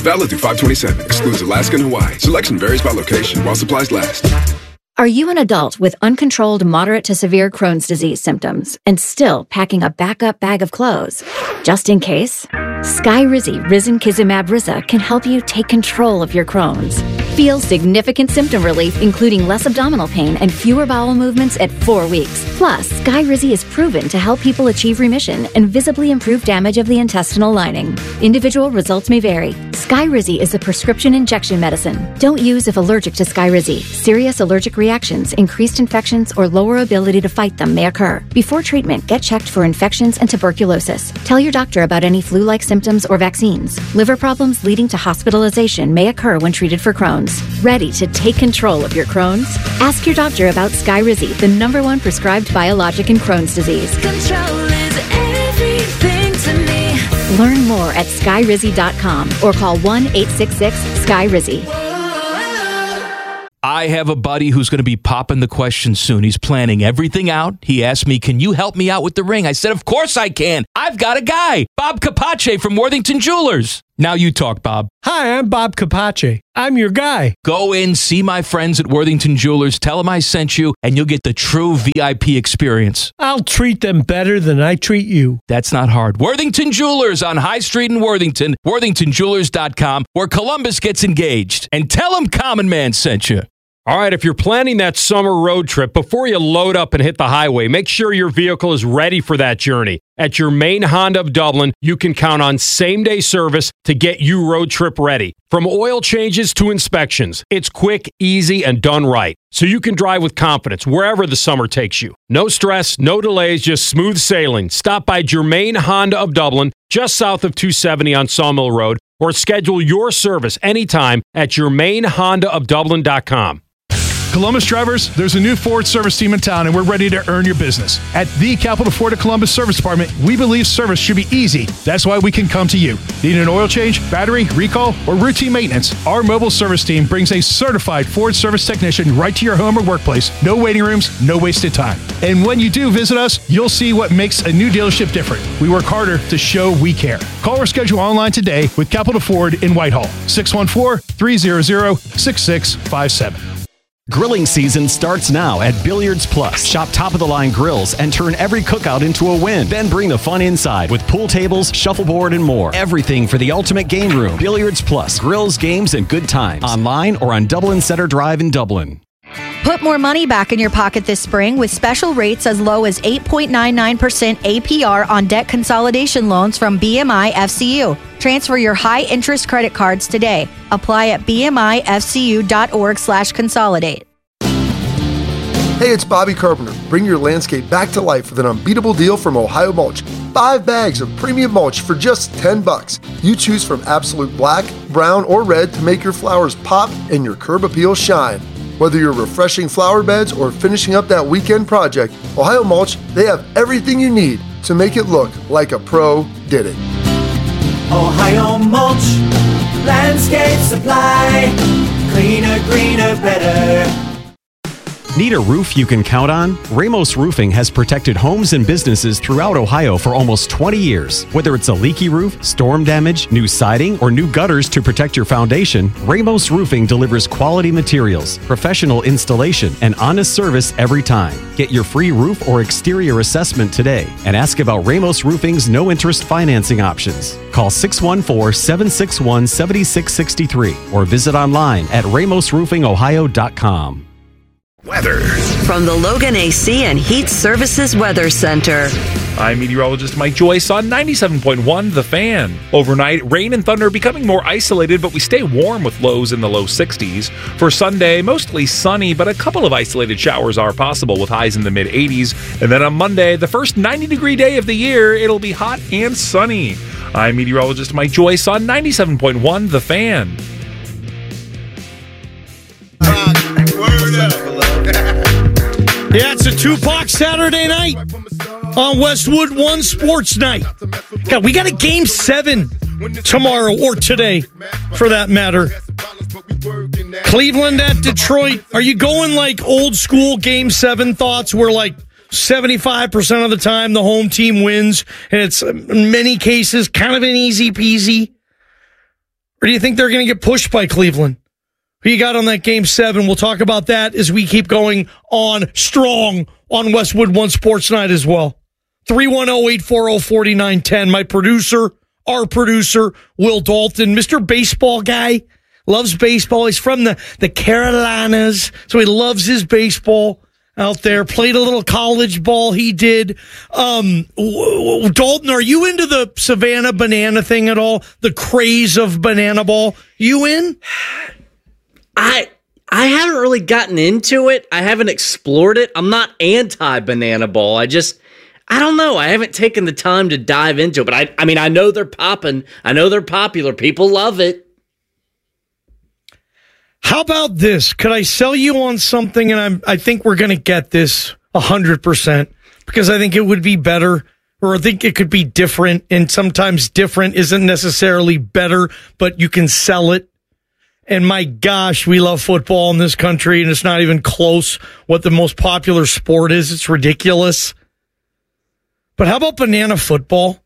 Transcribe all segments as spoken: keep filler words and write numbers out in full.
Valid through five twenty-seven. Excludes Alaska and Hawaii. Selection varies by location while supplies last. Are you an adult with uncontrolled moderate to severe Crohn's disease symptoms and still packing a backup bag of clothes? Just in case, Skyrizi Risankizumab Riza can help you take control of your Crohn's. Feel significant symptom relief, including less abdominal pain and fewer bowel movements at four weeks. Plus, Skyrizi is proven to help people achieve remission and visibly improve damage of the intestinal lining. Individual results may vary. Skyrizi is a prescription injection medicine. Don't use if allergic to Skyrizi. Serious allergic reactions, increased infections, or lower ability to fight them may occur. Before treatment, get checked for infections and tuberculosis. Tell your doctor about any flu-like symptoms or vaccines. Liver problems leading to hospitalization may occur when treated for Crohn's. Ready to take control of your Crohn's? Ask your doctor about Skyrizi, the number one prescribed biologic in Crohn's disease. Control is everything to me. Learn more at skyrizi dot com or call one eight six six Skyrizi. I have a buddy who's going to be popping the question soon. He's planning everything out. He asked me, can you help me out with the ring? I said, of course I can. I've got a guy, Bob Capace from Worthington Jewelers. Now you talk, Bob. Hi, I'm Bob Capace. I'm your guy. Go in, see my friends at Worthington Jewelers, tell them I sent you, and you'll get the true V I P experience. I'll treat them better than I treat you. That's not hard. Worthington Jewelers on High Street in Worthington, worthington jewelers dot com, where Columbus gets engaged. And tell them Common Man sent you. All right, if you're planning that summer road trip, before you load up and hit the highway, make sure your vehicle is ready for that journey. At your main Honda of Dublin, you can count on same-day service to get you road trip ready. From oil changes to inspections, it's quick, easy, and done right. So you can drive with confidence wherever the summer takes you. No stress, no delays, just smooth sailing. Stop by Germain Honda of Dublin, just south of two seventy on Sawmill Road, or schedule your service anytime at germain honda of dublin dot com. Columbus drivers, there's a new Ford service team in town, and we're ready to earn your business. At the Capital Ford of Columbus Service Department, we believe service should be easy. That's why we can come to you. Need an oil change, battery, recall, or routine maintenance? Our mobile service team brings a certified Ford service technician right to your home or workplace. No waiting rooms, no wasted time. And when you do visit us, you'll see what makes a new dealership different. We work harder to show we care. Call or schedule online today with Capital Ford in Whitehall. six one four, three hundred, six six five seven. Grilling season starts now at Billiards Plus. Shop top-of-the-line grills and turn every cookout into a win. Then bring the fun inside with pool tables, shuffleboard, and more. Everything for the ultimate game room. Billiards Plus. Grills, games, and good times. Online or on Dublin Center Drive in Dublin. Put more money back in your pocket this spring with special rates as low as eight point nine nine percent A P R on debt consolidation loans from B M I F C U. Transfer your high-interest credit cards today. Apply at bmifcu.org slash consolidate. Hey, it's Bobby Carpenter. Bring your landscape back to life with an unbeatable deal from Ohio Mulch. Five bags of premium mulch for just ten bucks. You choose from absolute black, brown, or red to make your flowers pop and your curb appeal shine. Whether you're refreshing flower beds or finishing up that weekend project, Ohio Mulch, they have everything you need to make it look like a pro did it. Ohio Mulch, landscape supply, cleaner, greener, better. Need a roof you can count on? Ramos Roofing has protected homes and businesses throughout Ohio for almost twenty years. Whether it's a leaky roof, storm damage, new siding, or new gutters to protect your foundation, Ramos Roofing delivers quality materials, professional installation, and honest service every time. Get your free roof or exterior assessment today and ask about Ramos Roofing's no-interest financing options. Call six one four, seven six one, seven six six three or visit online at ramos roofing ohio dot com. Weather. From the Logan A C and Heat Services Weather Center. I'm meteorologist Mike Joyce on ninety-seven point one The Fan. Overnight, rain and thunder becoming more isolated, but we stay warm with lows in the low sixties. For Sunday, mostly sunny, but a couple of isolated showers are possible with highs in the mid eighties. And then on Monday, the first ninety-degree day of the year, it'll be hot and sunny. I'm meteorologist Mike Joyce on ninety-seven point one The Fan. Yeah, it's a Tupac Saturday night on Westwood One Sports Night. God, we got a game seven tomorrow, or today, for that matter. Cleveland at Detroit. Are you going like old school game seven thoughts where like seventy-five percent of the time the home team wins and it's in many cases kind of an easy peasy? Or do you think they're going to get pushed by Cleveland? Who you got on that game seven? We'll talk about that as we keep going on strong on Westwood One Sports Night as well. three one zero, eight four zero, four nine one zero. My producer, our producer, Will Dalton, Mister Baseball Guy, loves baseball. He's from the, the Carolinas, so he loves his baseball out there. Played a little college ball, he did. Um, Dalton, are you into the Savannah banana thing at all? The craze of banana ball? You in? I I haven't really gotten into it. I haven't explored it. I'm not anti-banana ball. I just, I don't know. I haven't taken the time to dive into it. But I, I mean, I know they're popping. I know they're popular. People love it. How about this? Could I sell you on something? And I'm, I think we're going to get this one hundred percent because I think it would be better, or I think it could be different. And sometimes different isn't necessarily better, but you can sell it. And my gosh, we love football in this country, and it's not even close what the most popular sport is. It's ridiculous. But how about banana football?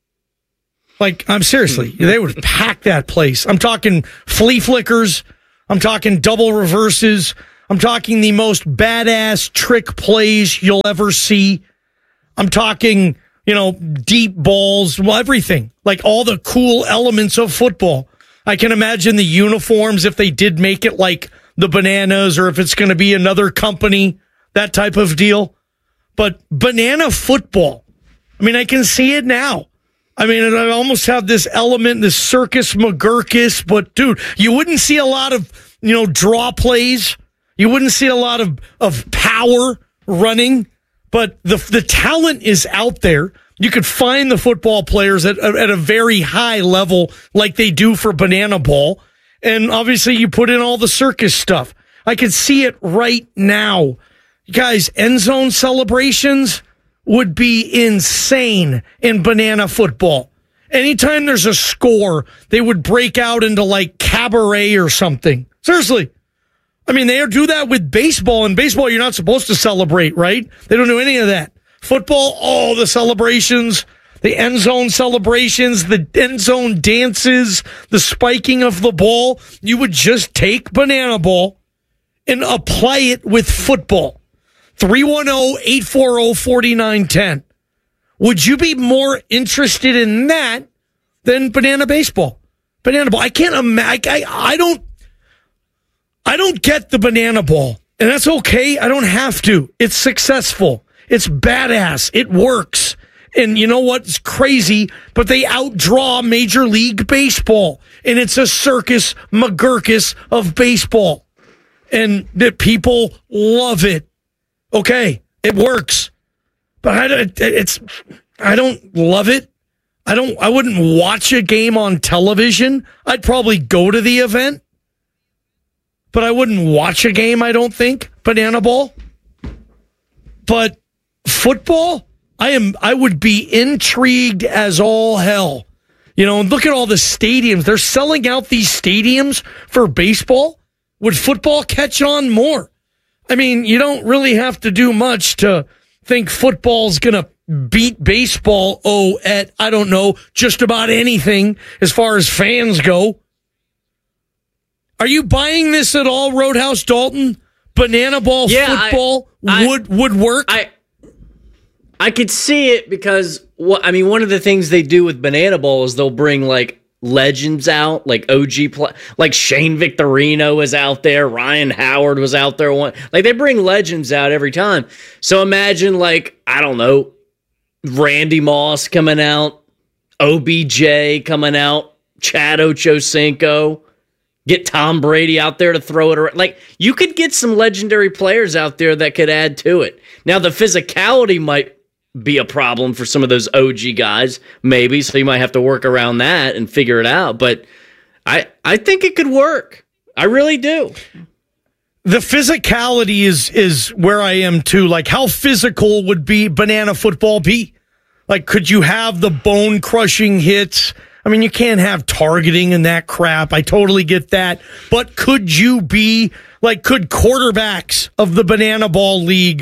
Like, I'm seriously, they would pack that place. I'm talking flea flickers. I'm talking double reverses. I'm talking the most badass trick plays you'll ever see. I'm talking, you know, deep balls, well, everything. Like all the cool elements of football. I can imagine the uniforms if they did make it like the Bananas or if it's going to be another company, that type of deal. But banana football, I mean, I can see it now. I mean, I almost have this element, this circus McGurkus, but dude, you wouldn't see a lot of, you know, draw plays. You wouldn't see a lot of, of power running, but the the talent is out there. You could find the football players at, at a very high level like they do for banana ball. And obviously you put in all the circus stuff. I could see it right now. Guys, end zone celebrations would be insane in banana football. Anytime there's a score, they would break out into like cabaret or something. Seriously. I mean, they do that with baseball. In baseball, you're not supposed to celebrate, right? They don't do any of that. Football, all the celebrations, the end zone celebrations, the end zone dances, the spiking of the ball. You would just take banana ball and apply it with football. three one zero, eight four zero, four nine one zero. Would you be more interested in that than banana baseball? Banana ball. I can't imagine. I, I don't, I don't get the banana ball, and that's okay. I don't have to. It's successful. It's badass. It works. And you know what's crazy? But they outdraw Major League Baseball. And it's a circus McGurkus of baseball. And the people love it. Okay, it works. But I, it's, I don't love it. I don't. I wouldn't watch a game on television. I'd probably go to the event. But I wouldn't watch a game, I don't think. Banana ball. But football, I am. I would be intrigued as all hell. You know, and look at all the stadiums. They're selling out these stadiums for baseball. Would football catch on more? I mean, you don't really have to do much to think football's going to beat baseball, oh, at, I don't know, just about anything as far as fans go. Are you buying this at all, Roadhouse Dalton? Banana ball yeah, football I, I, would would work? I I could see it because, what I mean, one of the things they do with banana ball is they'll bring, like, legends out, like O G, play, like Shane Victorino was out there, Ryan Howard was out there. One, like, they bring legends out every time. So imagine, like, I don't know, Randy Moss coming out, O B J coming out, Chad Ochocinco, get Tom Brady out there to throw it around. Like, you could get some legendary players out there that could add to it. Now, the physicality might be a problem for some of those O G guys, maybe, so you might have to work around that and figure it out. But I I think it could work. I really do. The physicality is is where I am too. Like, how physical would be banana football be? Like, could you have the bone crushing hits? I mean, you can't have targeting and that crap. I totally get that. But could you be like, could quarterbacks of the banana ball league,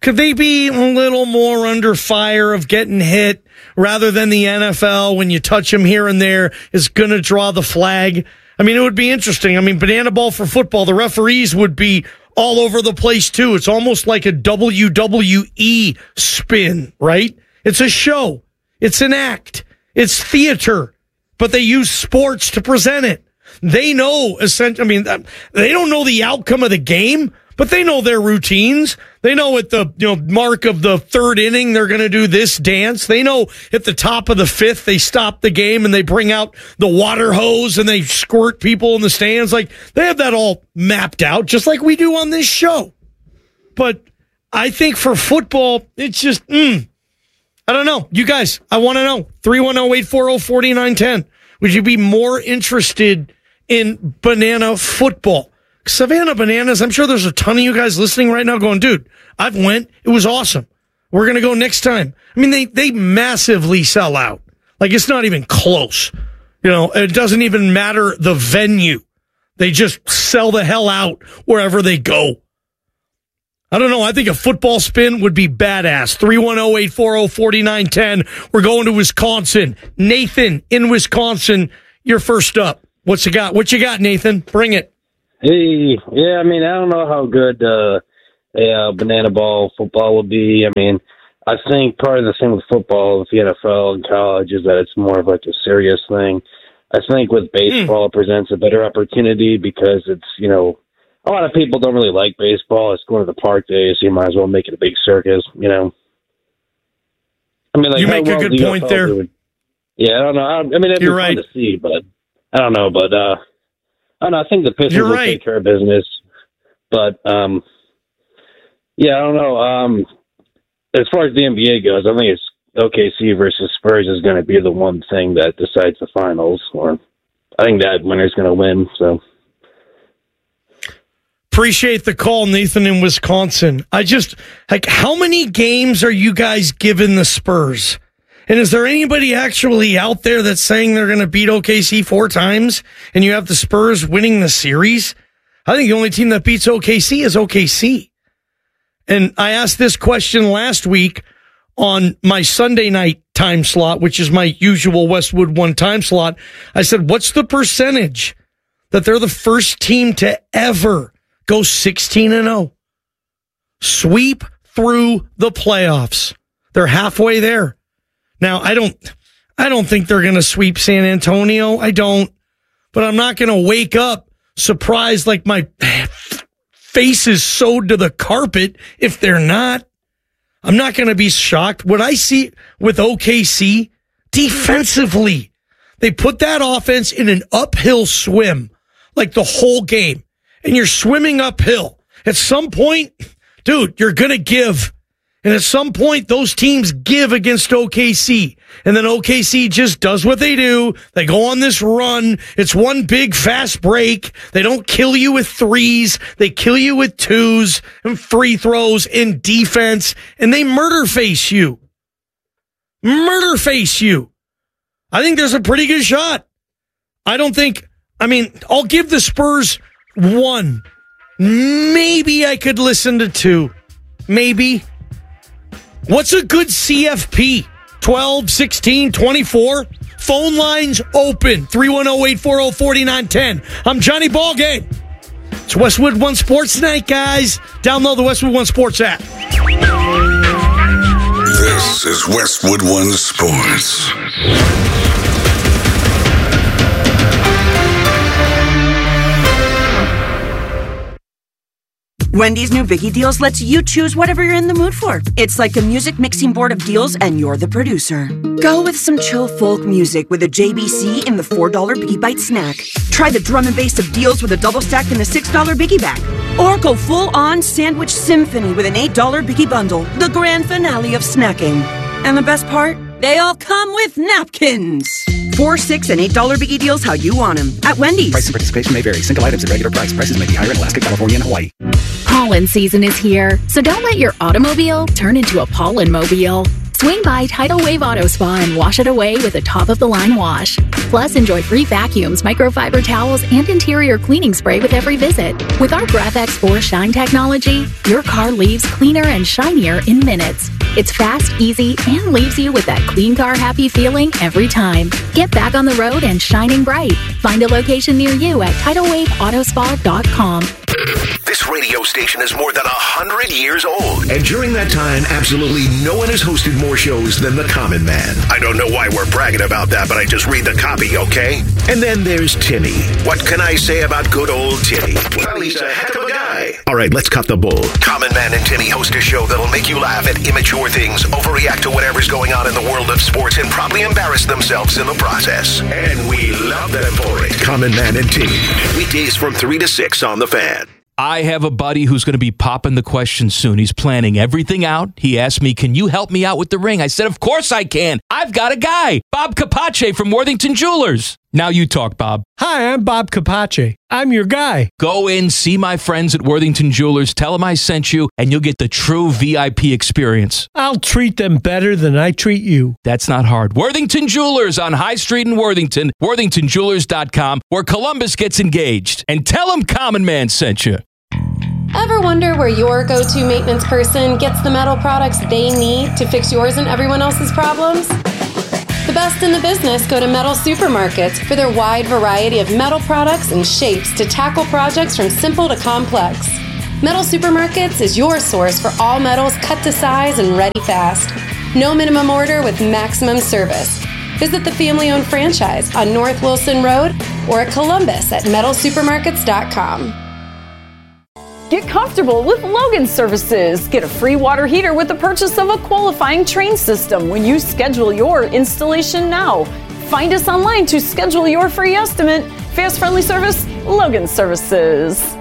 Could they be a little more under fire of getting hit rather than the N F L when you touch them here and there is going to draw the flag? I mean, it would be interesting. I mean, banana ball for football, the referees would be all over the place too. It's almost like a W W E spin, right? It's a show. It's an act. It's theater, but they use sports to present it. They know, I mean, they don't know the outcome of the game, but they know their routines. They know at the you know mark of the third inning, they're going to do this dance. They know at the top of the fifth, they stop the game and they bring out the water hose and they squirt people in the stands. Like, they have that all mapped out, just like we do on this show. But I think for football, it's just, mm, I don't know. You guys, I want to know. three one zero, eight four zero, four nine one zero. Would you be more interested in banana football? Savannah Bananas, I'm sure there's a ton of you guys listening right now going, dude, I've went. It was awesome. We're going to go next time. I mean, they, they massively sell out. Like, it's not even close. You know, it doesn't even matter the venue. They just sell the hell out wherever they go. I don't know. I think a football spin would be badass. three one zero, eight four zero, four nine one zero. We're going to Wisconsin. Nathan in Wisconsin, you're first up. What's you got? What you got, Nathan? Bring it. Hey, yeah, I mean, I don't know how good uh, a uh, banana ball football will be. I mean, I think part of the thing with football, with the N F L and college, is that it's more of like a serious thing. I think with baseball, mm. it presents a better opportunity because it's, you know, a lot of people don't really like baseball. It's going to the park days, so you might as well make it a big circus, you know. I mean, like, you make a good point there. Would, yeah, I don't know. I, I mean, it'd You're be right. fun to see, but I don't know. But uh, I don't know. I think the Pistons You're will right. take care of business. But um, yeah, I don't know. Um, as far as the N B A goes, I think it's O K C versus Spurs is going to be the one thing that decides the finals. Or I think that winner's going to win. So. Appreciate the call, Nathan in Wisconsin. I just, like, how many games are you guys giving the Spurs? And is there anybody actually out there that's saying they're going to beat O K C four times and you have the Spurs winning the series? I think the only team that beats O K C is O K C. And I asked this question last week on my Sunday night time slot, which is my usual Westwood One time slot. I said, what's the percentage that they're the first team to ever go sixteen and oh. Sweep through the playoffs. They're halfway there. Now, I don't I don't think they're going to sweep San Antonio. I don't. But I'm not going to wake up surprised like my face is sewed to the carpet if they're not. I'm not going to be shocked. What I see with O K C defensively, they put that offense in an uphill swim like the whole game. And you're swimming uphill. At some point, dude, you're going to give. And at some point, those teams give against O K C. And then O K C just does what they do. They go on this run. It's one big fast break. They don't kill you with threes. They kill you with twos and free throws in defense. And they murder face you. Murder face you. I think there's a pretty good shot. I don't think, I mean, I'll give the Spurs one. Maybe I could listen to two. Maybe. What's a good C F P? twelve, sixteen, twenty-four? Phone lines open. three one zero, eight four zero, four nine one zero. I'm Johnny Ballgame. It's Westwood One Sports Night, guys. Download the Westwood One Sports app. This is Westwood One Sports. Wendy's new Biggie Deals lets you choose whatever you're in the mood for. It's like a music mixing board of deals, and you're the producer. Go with some chill folk music with a J B C in the four dollar Biggie Bite snack. Try the drum and bass of deals with a double stack in the six dollar Biggie bag. Or go full-on sandwich symphony with an eight dollar Biggie bundle, the grand finale of snacking. And the best part? They all come with napkins. Four, six, and eight dollar Biggie Deals how you want them at Wendy's. Price and participation may vary. Single items at regular price. Prices may be higher in Alaska, California, and Hawaii. Pollen season is here, so don't let your automobile turn into a pollen mobile. Swing by Tidal Wave Auto Spa and wash it away with a top-of-the-line wash. Plus, enjoy free vacuums, microfiber towels, and interior cleaning spray with every visit. With our GraphX four Shine technology, your car leaves cleaner and shinier in minutes. It's fast, easy, and leaves you with that clean car happy feeling every time. Get back on the road and shining bright. Find a location near you at tidal wave auto spa dot com. This radio station is more than a hundred years old. And during that time, absolutely no one has hosted more shows than The Common Man. I don't know why we're bragging about that, but I just read the copy, okay? And then there's Timmy. What can I say about good old Timmy? Well, he's a heck of a guy. All right, let's cut the bull. Common Man and Timmy host a show that'll make you laugh at immature things, overreact to whatever's going on in the world of sports, and probably embarrass themselves in the process. And we love them for it. Common Man and Timmy. Weekdays from three to six on The Fan. I have a buddy who's going to be popping the question soon. He's planning everything out. He asked me, can you help me out with the ring? I said, of course I can. I've got a guy, Bob Capace from Worthington Jewelers. Now you talk, Bob. Hi, I'm Bob Capace. I'm your guy. Go in, see my friends at Worthington Jewelers, tell them I sent you, and you'll get the true V I P experience. I'll treat them better than I treat you. That's not hard. Worthington Jewelers on High Street in Worthington, worthington jewelers dot com, where Columbus gets engaged. And tell them Common Man sent you. Ever wonder where your go-to maintenance person gets the metal products they need to fix yours and everyone else's problems? The best in the business go to Metal Supermarkets for their wide variety of metal products and shapes to tackle projects from simple to complex. Metal Supermarkets is your source for all metals cut to size and ready fast. No minimum order with maximum service. Visit the family-owned franchise on North Wilson Road or at Columbus at metal supermarkets dot com. Get comfortable with Logan Services. Get a free water heater with the purchase of a qualifying Train system when you schedule your installation now. Find us online to schedule your free estimate. Fast, friendly service, Logan Services.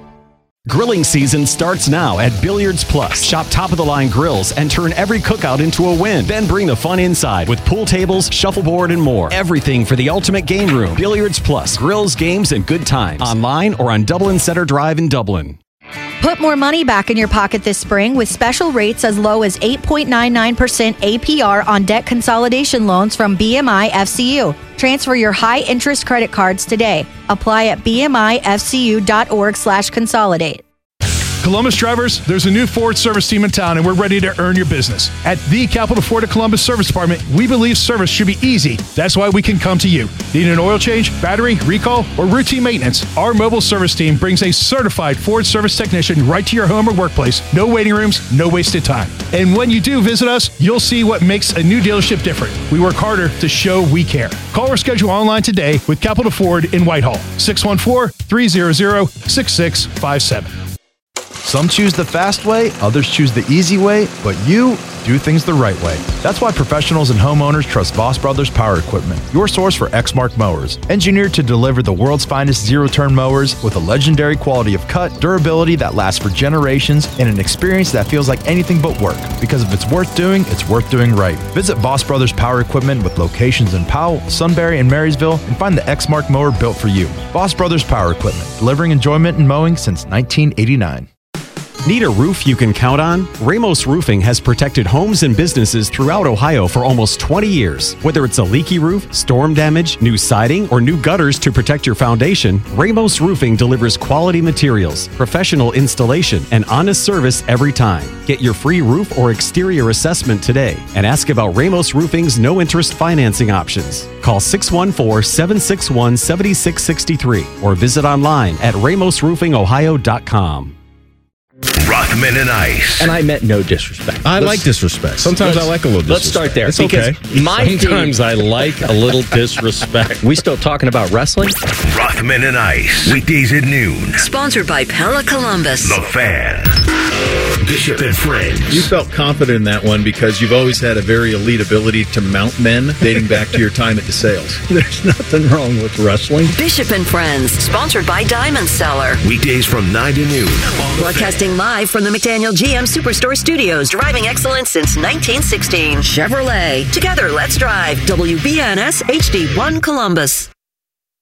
Grilling season starts now at Billiards Plus. Shop top-of-the-line grills and turn every cookout into a win. Then bring the fun inside with pool tables, shuffleboard, and more. Everything for the ultimate game room. Billiards Plus. Grills, games, and good times. Online or on Dublin Center Drive in Dublin. Put more money back in your pocket this spring with special rates as low as eight point nine nine percent A P R on debt consolidation loans from B M I F C U. Transfer your high-interest credit cards today. Apply at b m i f c u dot org slash consolidate. Columbus drivers, there's a new Ford service team in town, and we're ready to earn your business. At the Capital Ford of Columbus Service Department, we believe service should be easy. That's why we can come to you. Need an oil change, battery, recall, or routine maintenance? Our mobile service team brings a certified Ford service technician right to your home or workplace. No waiting rooms, no wasted time. And when you do visit us, you'll see what makes a new dealership different. We work harder to show we care. Call or schedule online today with Capital Ford in Whitehall. six one four, three hundred, six six five seven. Some choose the fast way, others choose the easy way, but you do things the right way. That's why professionals and homeowners trust Voss Brothers Power Equipment, your source for Exmark mowers. Engineered to deliver the world's finest zero-turn mowers with a legendary quality of cut, durability that lasts for generations, and an experience that feels like anything but work. Because if it's worth doing, it's worth doing right. Visit Voss Brothers Power Equipment with locations in Powell, Sunbury, and Marysville, and find the Exmark mower built for you. Voss Brothers Power Equipment, delivering enjoyment in mowing since nineteen eighty-nine. Need a roof you can count on? Ramos Roofing has protected homes and businesses throughout Ohio for almost twenty years. Whether it's a leaky roof, storm damage, new siding, or new gutters to protect your foundation, Ramos Roofing delivers quality materials, professional installation, and honest service every time. Get your free roof or exterior assessment today and ask about Ramos Roofing's no-interest financing options. Call six one four, seven six one, seven six six three or visit online at ramos roofing ohio dot com. Rothman and Ice. And I meant no disrespect. I let's, like disrespect. Sometimes I like a little disrespect. Let's start there. It's because okay. My Sometimes team, I like a little disrespect. We still talking about wrestling? Rothman and Ice. Weekdays at noon. Sponsored by Pella Columbus. The Fan. Bishop and Friends. You felt confident in that one because you've always had a very elite ability to mount men dating back to your time at DeSales. There's nothing wrong with wrestling. Bishop and Friends. Sponsored by Diamond Seller. Weekdays from nine to noon. Broadcasting live from the McDaniel G M Superstore Studios. Driving excellence since nineteen sixteen. Chevrolet. Together, let's drive. W B N S H D one Columbus.